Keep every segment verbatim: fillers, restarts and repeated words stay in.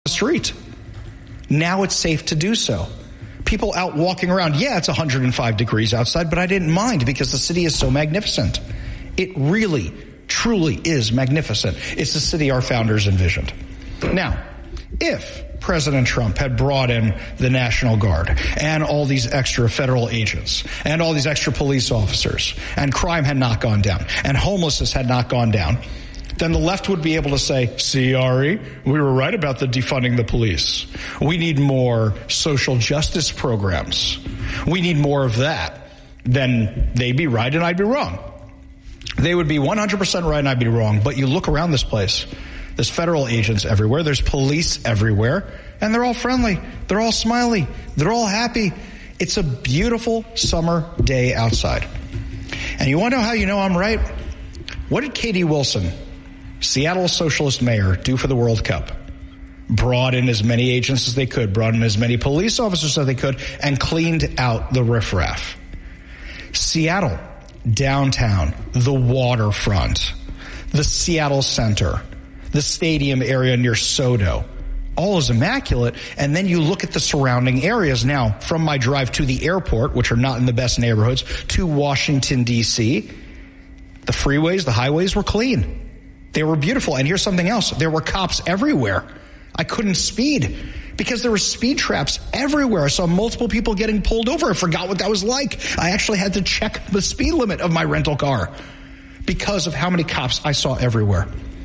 the street. Now it's safe to do so. People out walking around, yeah, it's one hundred five degrees outside, but I didn't mind because the city is so magnificent. It really, truly is magnificent. It's the city our founders envisioned. Now, if President Trump had brought in the National Guard and all these extra federal agents and all these extra police officers, and crime had not gone down and homelessness had not gone down, then the left would be able to say, see, Ari, we were right about the defunding the police. We need more social justice programs. We need more of that. Then they'd be right and I'd be wrong. They would be one hundred percent right and I'd be wrong. But you look around this place. There's federal agents everywhere. There's police everywhere. And they're all friendly. They're all smiley. They're all happy. It's a beautiful summer day outside. And you want to know how you know I'm right? What did Katie Wilson, Seattle socialist mayor, do for the World Cup? Brought in as many agents as they could, brought in as many police officers as they could, and cleaned out the riffraff. Seattle, downtown, the waterfront, the Seattle Center, the stadium area near Soto, all is immaculate. And then you look at the surrounding areas. Now, from my drive to the airport, which are not in the best neighborhoods, to Washington, D C, the freeways, the highways were clean. They were beautiful. And here's something else. There were cops everywhere. I couldn't speed because there were speed traps everywhere. I saw multiple people getting pulled over. I forgot what that was like. I actually had to check the speed limit of my rental car because of how many cops I saw everywhere.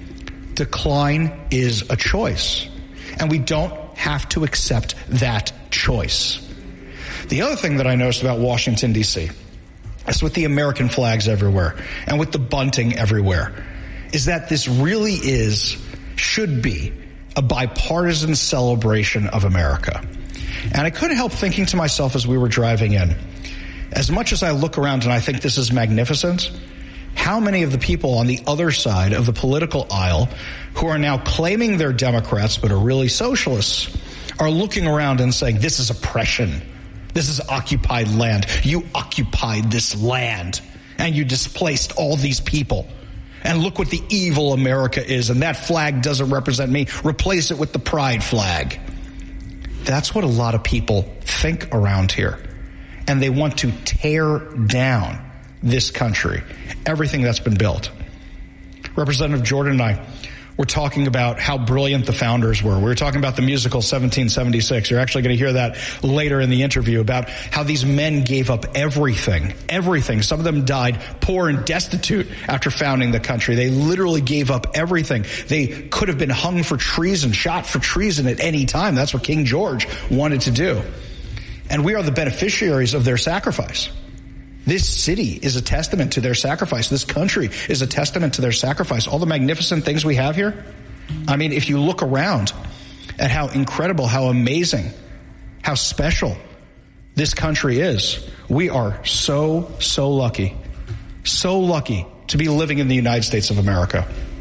Decline is a choice, and we don't have to accept that choice. The other thing that I noticed about Washington, D C, is with the American flags everywhere and with the bunting everywhere, is that this really is, should be, a bipartisan celebration of America. And I couldn't help thinking to myself as we were driving in, as much as I look around and I think this is magnificent, how many of the people on the other side of the political aisle who are now claiming they're Democrats but are really socialists are looking around and saying, this is oppression. This is occupied land. You occupied this land and you displaced all these people. And look what the evil America is. And that flag doesn't represent me. Replace it with the pride flag. That's what a lot of people think around here. And they want to tear down this country, everything that's been built. Representative Jordan and I were talking about how brilliant the founders were. We were talking about the musical seventeen seventy-six. You're actually going to hear that later in the interview about how these men gave up everything, everything. Some of them died poor and destitute after founding the country. They literally gave up everything. They could have been hung for treason, shot for treason at any time. That's what King George wanted to do. And we are the beneficiaries of their sacrifice. This city is a testament to their sacrifice. This country is a testament to their sacrifice. All the magnificent things we have here. I mean, if you look around at how incredible, how amazing, how special this country is, we are so, so lucky, so lucky to be living in the United States of America.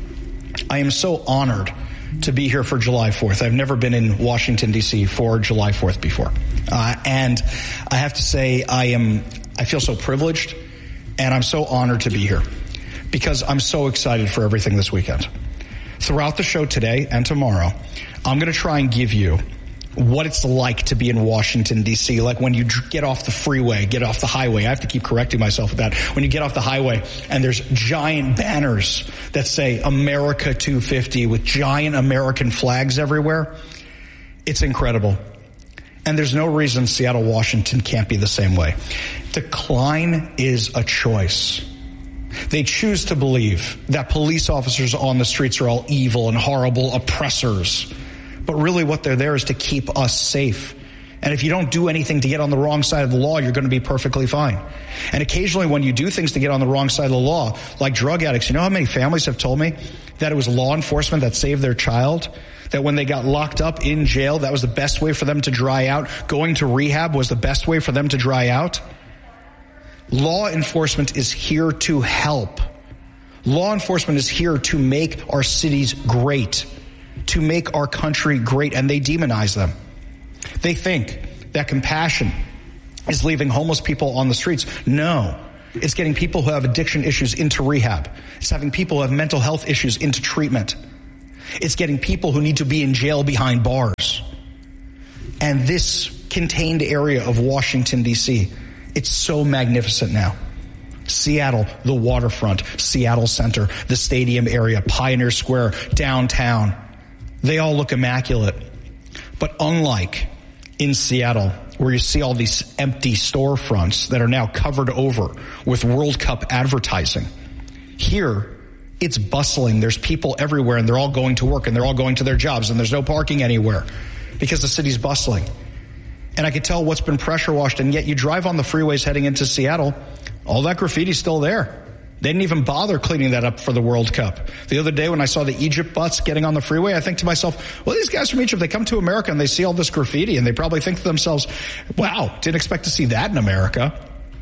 I am so honored to be here for July fourth. I've never been in Washington, D C for July fourth before. Uh, and I have to say, I am... I feel so privileged, and I'm so honored to be here because I'm so excited for everything this weekend. Throughout the show today and tomorrow, I'm going to try and give you what it's like to be in Washington, D C, like when you get off the freeway, get off the highway. I have to keep correcting myself with that. When you get off the highway and there's giant banners that say America two fifty with giant American flags everywhere, it's incredible. And there's no reason Seattle, Washington can't be the same way. Decline is a choice. They choose to believe that police officers on the streets are all evil and horrible oppressors. But really what they're there is to keep us safe. And if you don't do anything to get on the wrong side of the law, you're going to be perfectly fine. And occasionally when you do things to get on the wrong side of the law, like drug addicts, you know how many families have told me that it was law enforcement that saved their child? That when they got locked up in jail, that was the best way for them to dry out. Going to rehab was the best way for them to dry out. Law enforcement is here to help. Law enforcement is here to make our cities great, to make our country great, and they demonize them. They think that compassion is leaving homeless people on the streets. No, it's getting people who have addiction issues into rehab. It's having people who have mental health issues into treatment. It's getting people who need to be in jail behind bars. And this contained area of Washington, D C, it's so magnificent now. Seattle, the waterfront, Seattle Center, the stadium area, Pioneer Square, downtown. They all look immaculate. But unlike in Seattle, where you see all these empty storefronts that are now covered over with World Cup advertising, here it's bustling. There's people everywhere, and they're all going to work, and they're all going to their jobs, and there's no parking anywhere because the city's bustling. And I could tell what's been pressure washed, and yet you drive on the freeways heading into Seattle, all that graffiti's still there. They didn't even bother cleaning that up for the World Cup. The other day when I saw the Egypt bus getting on the freeway, I think to myself, well, these guys from Egypt, they come to America and they see all this graffiti and they probably think to themselves, wow, didn't expect to see that in America.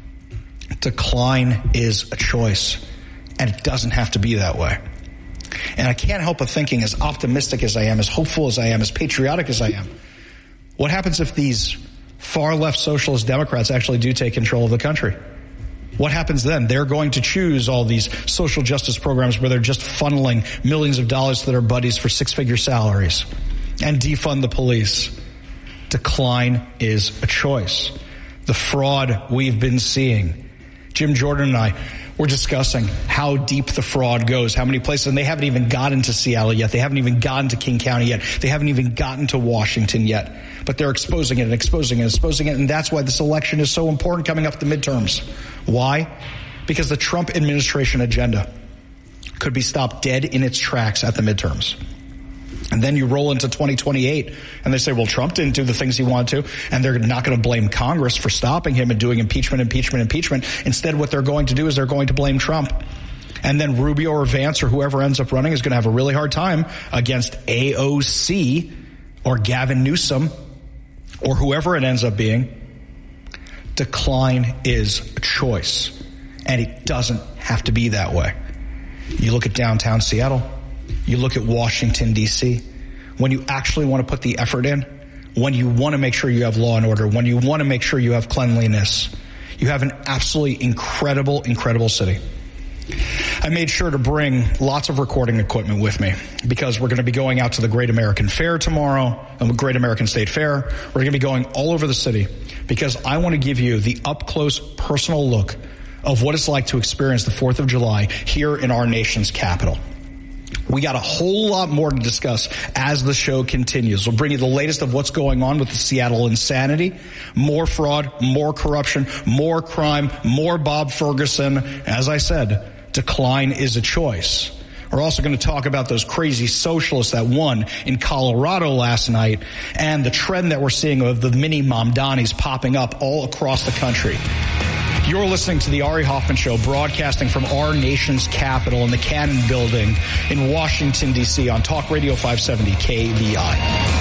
Decline is a choice, and it doesn't have to be that way. And I can't help but thinking, as optimistic as I am, as hopeful as I am, as patriotic as I am, what happens if these far-left socialist Democrats actually do take control of the country? What happens then? They're going to choose all these social justice programs where they're just funneling millions of dollars to their buddies for six-figure salaries and defund the police. Decline is a choice. The fraud we've been seeing. Jim Jordan and I were discussing how deep the fraud goes, how many places, and they haven't even gotten to Seattle yet. They haven't even gotten to King County yet. They haven't even gotten to Washington yet. But they're exposing it and exposing it and exposing it, and that's why this election is so important coming up the midterms. Why? Because the Trump administration agenda could be stopped dead in its tracks at the midterms. And then you roll into twenty twenty-eight, and they say, well, Trump didn't do the things he wanted to, and they're not going to blame Congress for stopping him and doing impeachment, impeachment, impeachment. Instead, what they're going to do is they're going to blame Trump. And then Rubio or Vance or whoever ends up running is going to have a really hard time against A O C or Gavin Newsom or whoever it ends up being. Decline is a choice, and it doesn't have to be that way. You look at downtown Seattle. You look at Washington, D C, when you actually want to put the effort in, when you want to make sure you have law and order, when you want to make sure you have cleanliness, you have an absolutely incredible, incredible city. I made sure to bring lots of recording equipment with me because we're going to be going out to the Great American Fair tomorrow, the Great American State Fair. We're going to be going all over the city because I want to give you the up-close, personal look of what it's like to experience the fourth of July here in our nation's capital. We got a whole lot more to discuss as the show continues. We'll bring you the latest of what's going on with the Seattle insanity, more fraud, more corruption, more crime, more Bob Ferguson. As I said, decline is a choice. We're also going to talk about those crazy socialists that won in Colorado last night and the trend that we're seeing of the mini Mamdanis popping up all across the country. You're listening to the Ari Hoffman Show, broadcasting from our nation's capital in the Cannon Building in Washington, D C on Talk Radio five seventy K V I.